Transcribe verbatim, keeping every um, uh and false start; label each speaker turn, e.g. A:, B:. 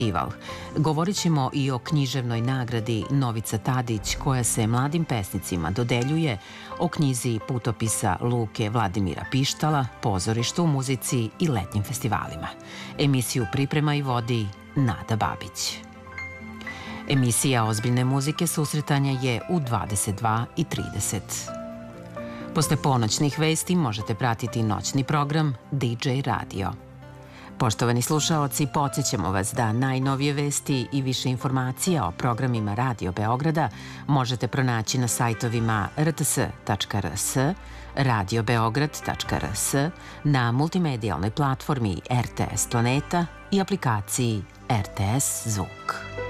A: festival. Govorit ćemo i o književnoj nagradi Novica Tadić koja se mladim pesnicima dodeljuje, o knjizi putopisa Luke Vladimira Pištala, pozorištu, muzici i letnjim festivalima. Emisiju priprema i vodi Nada Babić. Emisija ozbiljne muzike susretanja je u dvadeset dva i trideset. Posle ponoćnih vesti možete pratiti noćni program D J Radio. Poštovani slušaoci, podsjećamo vas da najnovije vesti i više informacija o programima Radio Beograda možete pronaći na sajtovima r t s tačka r s, radio beograd tačka r s, na multimedijalnoj platformi R T S Planeta i aplikaciji R T S Zvuk.